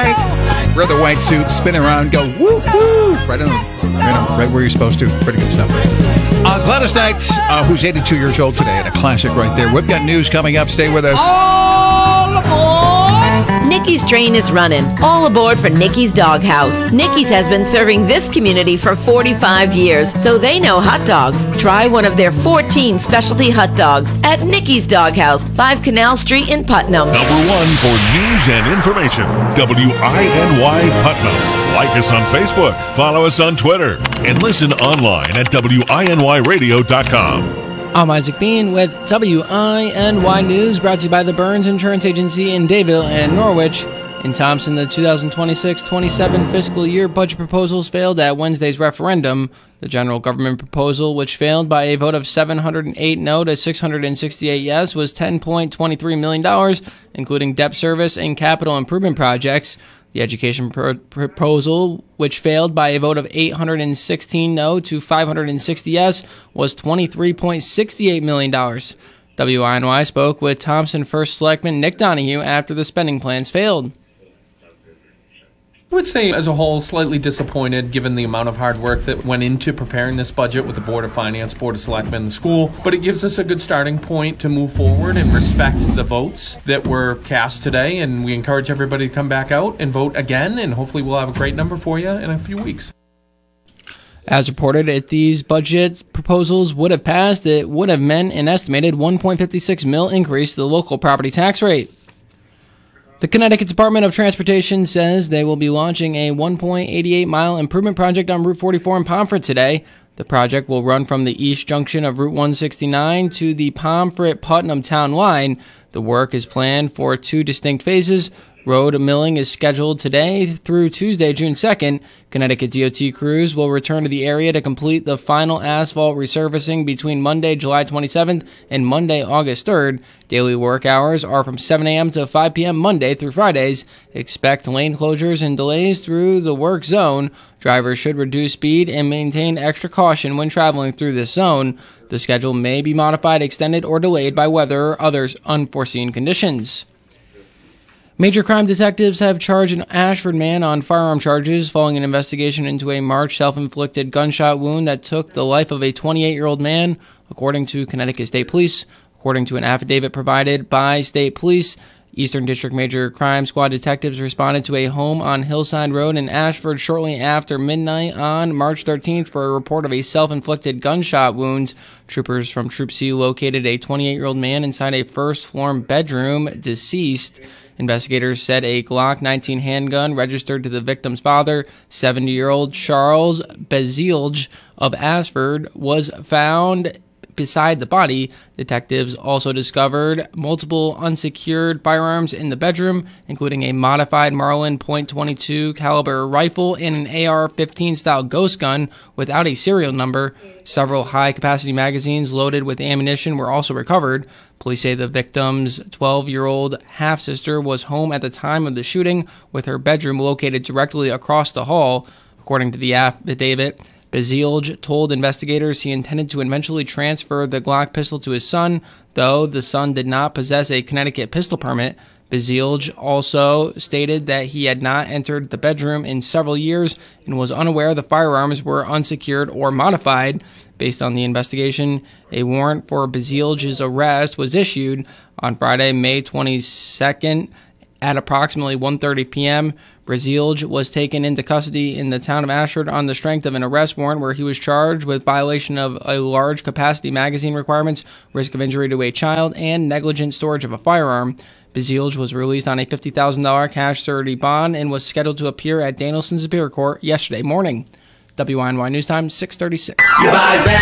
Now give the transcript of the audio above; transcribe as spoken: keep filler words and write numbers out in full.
right? Wear the white suit, spin around, go woo woo, right on, you know, right where you're supposed to. Pretty good stuff. Uh, Gladys Knight, uh, who's eighty-two years old today, and a classic right there. We've got news coming up. Stay with us. All aboard! Nikki's train is running. All aboard for Nikki's Doghouse. Nikki's has been serving this community for forty-five years, so they know hot dogs. Try one of their fourteen specialty hot dogs at Nikki's Doghouse, five Canal Street in Putnam. Number one for news and information, W I N Y Putnam. Like us on Facebook, follow us on Twitter, and listen online at W I N Y radio dot com. I'm Isaac Bean with W I N Y News, brought to you by the Burns Insurance Agency in Dayville and Norwich. In Thompson, the two thousand twenty-six twenty-seven fiscal year budget proposals failed at Wednesday's referendum. The general government proposal, which failed by a vote of seven hundred eight no to six hundred sixty-eight yes, was ten point two three million dollars, including debt service and capital improvement projects. The education pro- proposal, which failed by a vote of eight hundred sixteen no to five hundred sixty yes, was twenty-three point six eight million dollars. W I N Y spoke with Thompson First Selectman Nick Donahue after the spending plans failed. I would say, as a whole, slightly disappointed given the amount of hard work that went into preparing this budget with the Board of Finance, Board of Selectmen, and the school. But it gives us a good starting point to move forward and respect the votes that were cast today. And we encourage everybody to come back out and vote again. And hopefully we'll have a great number for you in a few weeks. As reported, if these budget proposals would have passed, it would have meant an estimated one point five six mil increase to the local property tax rate. The Connecticut Department of Transportation says they will be launching a one point eight eight mile improvement project on Route forty-four in Pomfret today. The project will run from the east junction of Route one sixty-nine to the Pomfret-Putnam town line. The work is planned for two distinct phases. Road milling is scheduled today through Tuesday, June second. Connecticut D O T crews will return to the area to complete the final asphalt resurfacing between Monday, July twenty-seventh and Monday, August third. Daily work hours are from seven a.m. to five p.m. Monday through Fridays. Expect lane closures and delays through the work zone. Drivers should reduce speed and maintain extra caution when traveling through this zone. The schedule may be modified, extended, or delayed by weather or other unforeseen conditions. Major crime detectives have charged an Ashford man on firearm charges following an investigation into a March self-inflicted gunshot wound that took the life of a twenty-eight-year-old man, according to Connecticut State Police. According to an affidavit provided by State Police, Eastern District Major Crime Squad detectives responded to a home on Hillside Road in Ashford shortly after midnight on March thirteenth for a report of a self-inflicted gunshot wound. Troopers from Troop C located a twenty-eight-year-old man inside a first-floor bedroom, deceased. Investigators said a Glock nineteen handgun registered to the victim's father, seventy-year-old Charles Bezilge of Ashford, was found beside the body. Detectives also discovered multiple unsecured firearms in the bedroom, including a modified Marlin point two two caliber rifle and an A R fifteen style ghost gun without a serial number. Several high-capacity magazines loaded with ammunition were also recovered. Police say the victim's twelve-year-old half-sister was home at the time of the shooting, with her bedroom located directly across the hall. According to the affidavit, Bezilge told investigators he intended to eventually transfer the Glock pistol to his son, though the son did not possess a Connecticut pistol permit. Bezilge also stated that he had not entered the bedroom in several years and was unaware the firearms were unsecured or modified. Based on the investigation, a warrant for Bezilge's arrest was issued on Friday, May twenty-second at approximately one thirty p.m. Bezilge was taken into custody in the town of Ashford on the strength of an arrest warrant where he was charged with violation of a large capacity magazine requirements, risk of injury to a child, and negligent storage of a firearm. Bezilge was released on a fifty thousand dollars cash surety bond and was scheduled to appear at Danielson Superior Court yesterday morning. W I N Y News Time, six thirty-six.